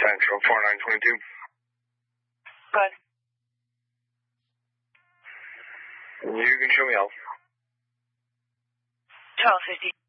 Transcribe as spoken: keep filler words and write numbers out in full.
Central, four nine two two. Good. You can show me out. twelve fifty.